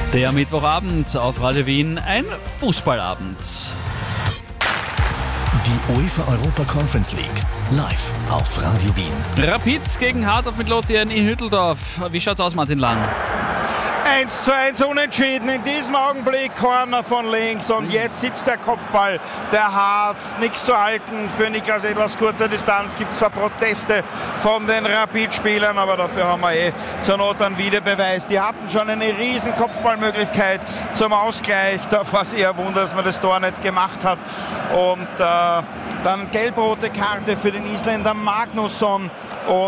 Der Mittwochabend auf Radio Wien, ein Fußballabend. Die UEFA Europa Conference League live auf Radio Wien. Rapid gegen Hardorf mit Lothian in Hütteldorf. Wie schaut's aus, Martin Lang? 1:1 unentschieden, in diesem Augenblick Corner von links und jetzt sitzt der Kopfball der Harz, nichts zu halten für Niklas Edl aus kurzer Distanz, gibt es zwar Proteste von den Rapid-Spielern, aber dafür haben wir zur Not einen Videobeweis. Die hatten schon eine riesen Kopfballmöglichkeit zum Ausgleich, da war es eher Wunder, dass man das Tor nicht gemacht hat und dann gelb-rote Karte für den Isländer Magnusson.